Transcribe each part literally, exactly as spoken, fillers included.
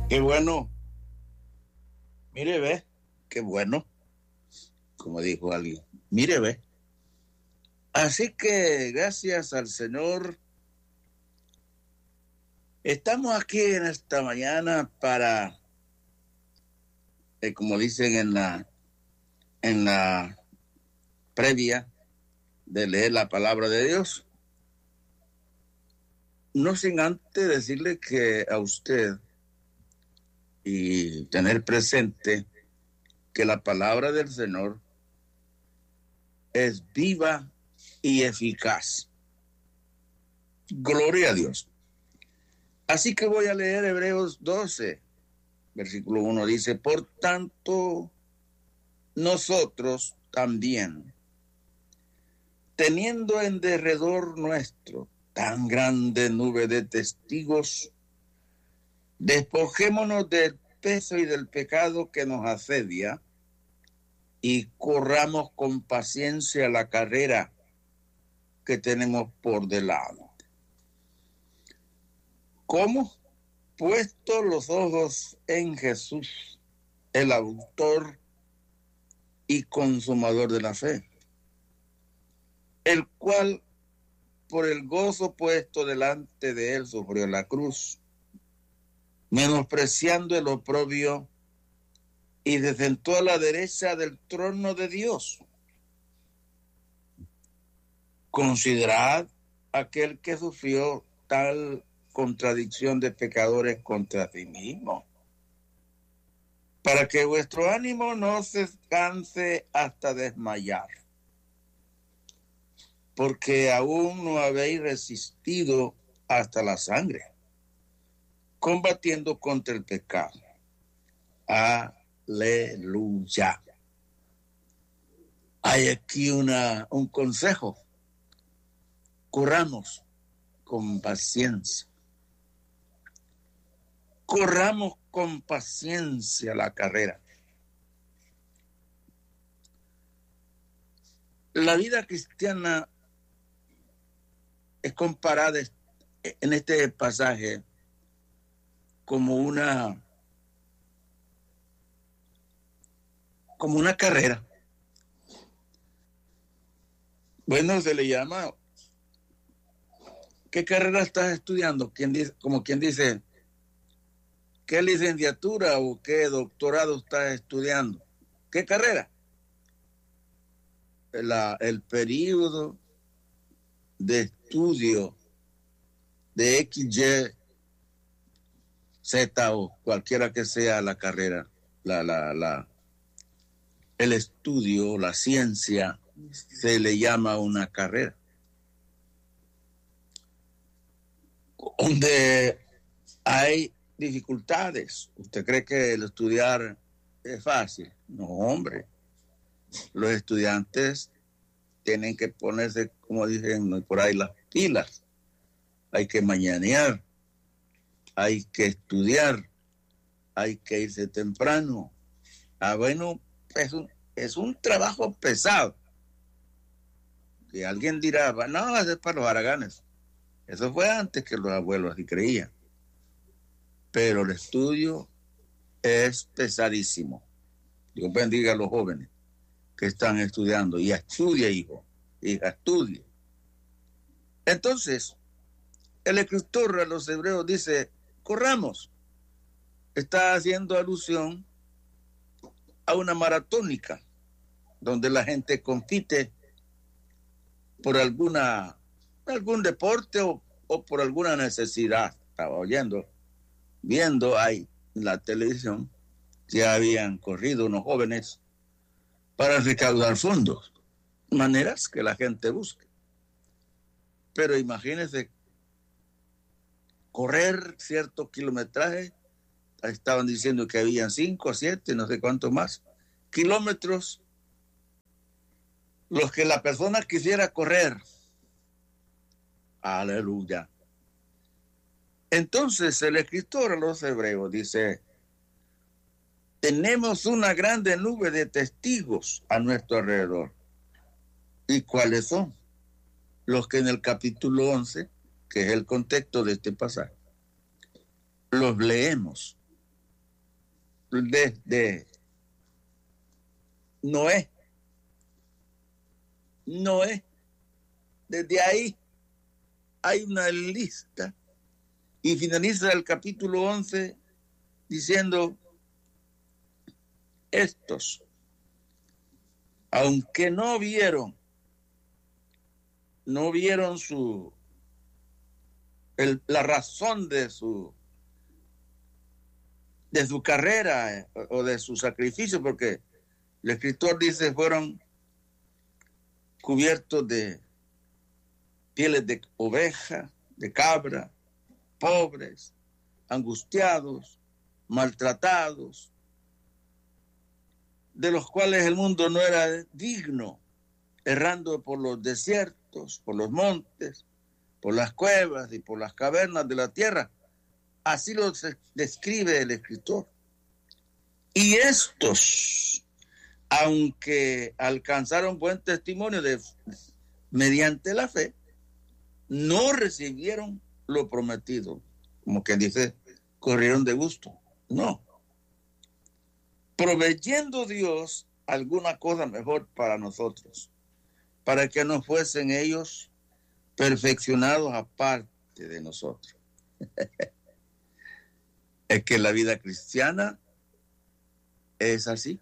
Qué bueno. Mire, ve, qué bueno, como dijo alguien. Mire, ve. Así que gracias al Señor, estamos aquí en esta mañana para, eh, como dicen en la, en la previa de leer la palabra de Dios, no sin antes decirle que a usted y tener presente que la palabra del Señor es viva y eficaz. Gloria a Dios. Así que voy a leer Hebreos doce, versículo uno. Dice, por tanto, nosotros también, teniendo en derredor nuestro tan grande nube de testigos, despojémonos del peso y del pecado que nos asedia y corramos con paciencia la carrera que tenemos por delante. ¿Cómo? Puesto los ojos en Jesús, el autor y consumador de la fe, el cual por el gozo puesto delante de él sufrió la cruz, menospreciando el oprobio, y se sentó a la derecha del trono de Dios. Considerad aquel que sufrió tal contradicción de pecadores contra sí mismo, para que vuestro ánimo no se canse hasta desmayar, porque aún no habéis resistido hasta la sangre, combatiendo contra el pecado. Aleluya. Hay aquí una, un consejo. Corramos con paciencia. Corramos con paciencia la carrera. La vida cristiana es comparada en este pasaje como una como una carrera. Bueno, se le llama, ¿qué carrera estás estudiando? ¿Quién dice, como quien dice, ¿qué licenciatura o qué doctorado estás estudiando? ¿Qué carrera? La, el periodo de estudio de X, Y, Z o cualquiera que sea la carrera, la, la, la, el estudio, la ciencia, se le llama una carrera. Donde hay dificultades. ¿Usted cree que el estudiar es fácil? No, hombre. Los estudiantes tienen que ponerse, como dicen por ahí, las pilas. Hay que mañanear, hay que estudiar, hay que irse temprano. Ah, bueno, es un, es un trabajo pesado. Que alguien dirá, no, eso es para los haraganes. Eso fue antes que los abuelos así creían. Pero el estudio es pesadísimo. Dios bendiga a los jóvenes que están estudiando. Y estudia, hijo. Hija, estudie. Entonces, el escritor a los hebreos dice, corramos. Está haciendo alusión a una maratónica, donde la gente compite por alguna, algún deporte o, o por alguna necesidad. Estaba oyendo, viendo ahí en la televisión, ya habían corrido unos jóvenes para recaudar fondos, maneras que la gente busque. Pero imagínense, correr cierto kilometraje, estaban diciendo que habían cinco, siete, no sé cuánto más, kilómetros, los que la persona quisiera correr. Aleluya. Entonces el escritor a los hebreos dice, tenemos una grande nube de testigos a nuestro alrededor. ¿Y cuáles son? Los que en el capítulo once, que es el contexto de este pasaje, los leemos. desde Noé. Noé, desde ahí hay una lista y finaliza el capítulo once diciendo: estos, aunque no vieron, no vieron su, el, la razón de su, de su carrera o de su sacrificio, porque el escritor dice fueron cubiertos de pieles de oveja, de cabra, pobres, angustiados, maltratados, de los cuales el mundo no era digno, errando por los desiertos, por los montes, por las cuevas y por las cavernas de la tierra. Así lo describe el escritor. Y estos, aunque alcanzaron buen testimonio de, mediante la fe, no recibieron lo prometido. Como que dice, corrieron de gusto. No. Proveyendo Dios alguna cosa mejor para nosotros, para que no fuesen ellos perfeccionados aparte de nosotros. Es que la vida cristiana es así.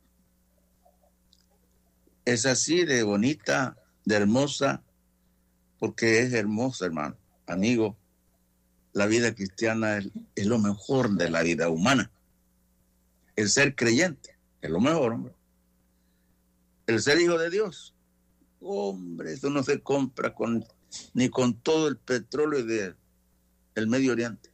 Es así de bonita, de hermosa, porque es hermosa, hermano, amigo. La vida cristiana es, es lo mejor de la vida humana. El ser creyente es lo mejor, hombre. El ser hijo de Dios, hombre, eso no se compra con, ni con todo el petróleo del el Medio Oriente.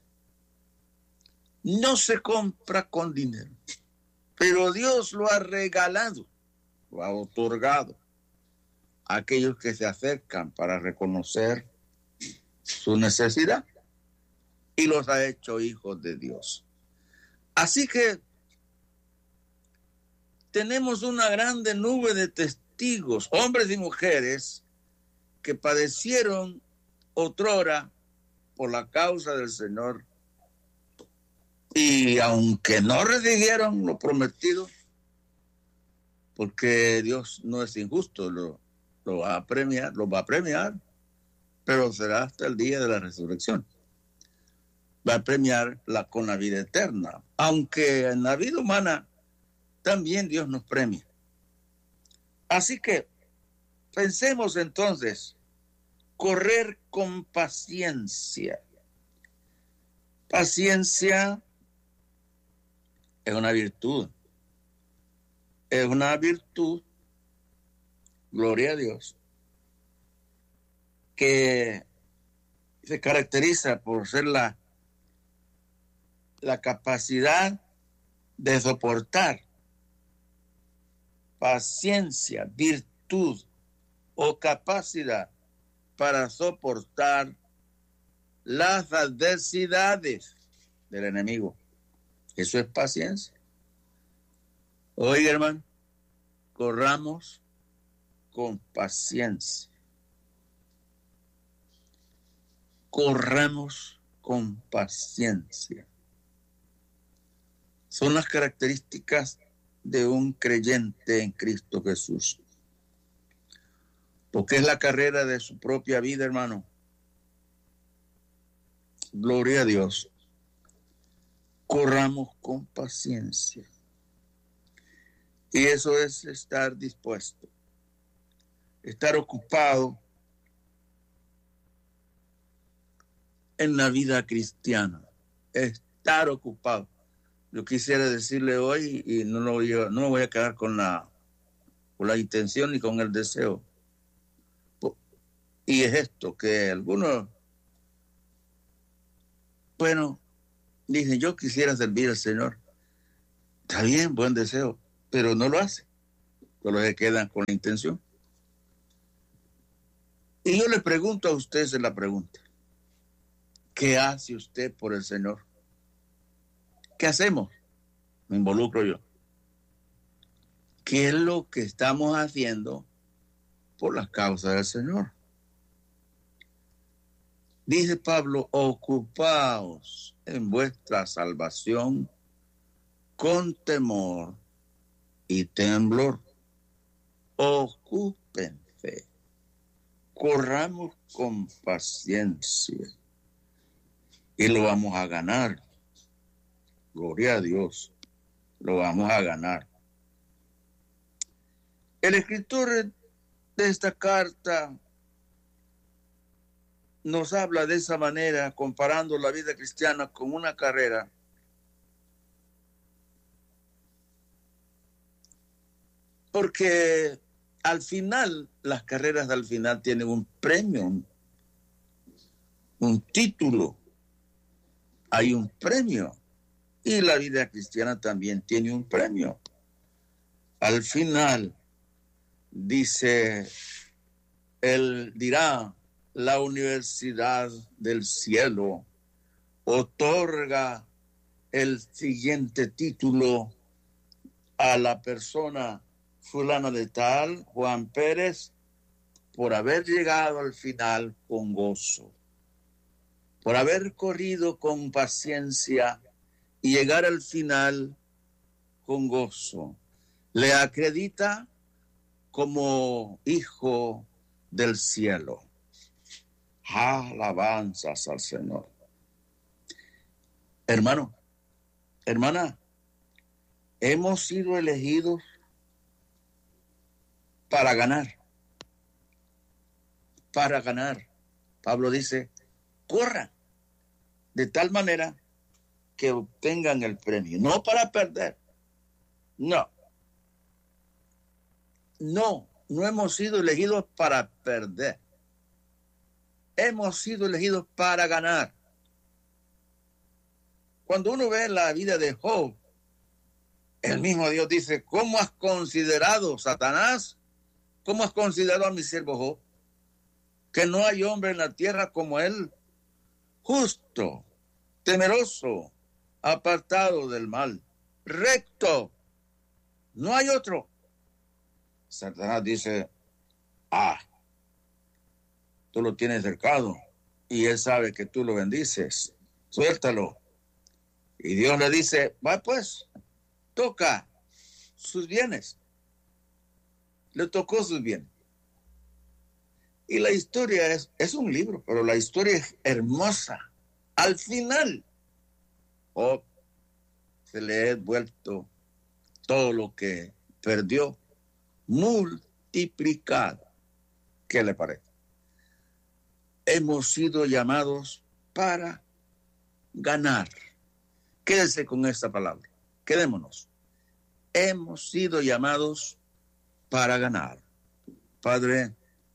No se compra con dinero, pero Dios lo ha regalado, lo ha otorgado a aquellos que se acercan para reconocer su necesidad y los ha hecho hijos de Dios. Así que tenemos una grande nube de testigos, hombres y mujeres, que padecieron otrora por la causa del Señor. Y aunque no recibieron lo prometido, porque Dios no es injusto, lo, lo va a premiar, lo va a premiar, pero será hasta el día de la resurrección. Va a premiarla con la vida eterna, aunque en la vida humana también Dios nos premia. Así que pensemos entonces, correr con paciencia. Paciencia es una virtud. Es una virtud, gloria a Dios, que se caracteriza por ser la, la capacidad de soportar. Paciencia, virtud o capacidad para soportar las adversidades del enemigo. Eso es paciencia. Oiga, hermano, corramos con paciencia. Corramos con paciencia. Son las características de un creyente en Cristo Jesús. Porque es la carrera de su propia vida, hermano. Gloria a Dios. Corramos con paciencia. Y eso es estar dispuesto, estar ocupado en la vida cristiana, estar ocupado. Yo quisiera decirle hoy, y no, lo voy a, no me voy a quedar con la, con la intención ni con el deseo. Y es esto, que algunos, bueno, dicen, yo quisiera servir al Señor. Está bien, buen deseo, pero no lo hace. Solo se quedan con la intención. Y yo le pregunto a ustedes la pregunta. ¿Qué hace usted por el Señor? ¿Qué hacemos? Me involucro yo. ¿Qué es lo que estamos haciendo por las causas del Señor? Dice Pablo, ocupaos en vuestra salvación con temor y temblor. Ocúpense, corramos con paciencia y lo vamos a ganar. Gloria a Dios, lo vamos a ganar. El escritor de esta carta nos habla de esa manera, comparando la vida cristiana con una carrera. Porque al final, las carreras al final tienen un premio, un, un título, hay un premio. Y la vida cristiana también tiene un premio. Al final, dice, él dirá, la Universidad del Cielo otorga el siguiente título a la persona fulana de tal, Juan Pérez, por haber llegado al final con gozo, por haber corrido con paciencia y llegar al final con gozo. Le acredita como hijo del cielo. Alabanzas al Señor. Hermano, hermana, hemos sido elegidos para ganar. Para ganar. Pablo dice, corran de tal manera que obtengan el premio. No para perder. No. No, no hemos sido elegidos para perder. Hemos sido elegidos para ganar. Cuando uno ve la vida de Job, el mismo Dios dice, ¿cómo has considerado, Satanás? ¿Cómo has considerado a mi siervo Job? Que no hay hombre en la tierra como él, justo, temeroso, apartado del mal, recto. No hay otro. Satanás dice, ah, tú lo tienes cercado y él sabe que tú lo bendices. Suéltalo. Y Dios le dice, va pues, toca sus bienes. Le tocó sus bienes. Y la historia es, es un libro, pero la historia es hermosa. Al final, oh, se le ha vuelto todo lo que perdió multiplicado. ¿Qué le parece? Hemos sido llamados para ganar. Quédese con esta palabra. Quedémonos. Hemos sido llamados para ganar. Padre,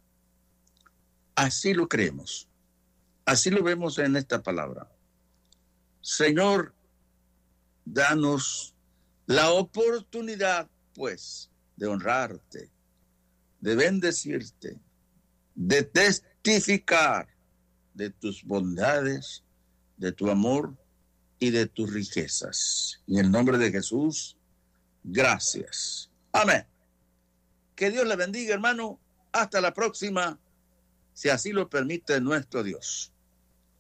así lo creemos. Así lo vemos en esta palabra. Señor, danos la oportunidad, pues, de honrarte, de bendecirte, de testificar de tus bondades, de tu amor y de tus riquezas. En el nombre de Jesús, gracias. Amén. Que Dios le bendiga, hermano. Hasta la próxima, si así lo permite nuestro Dios.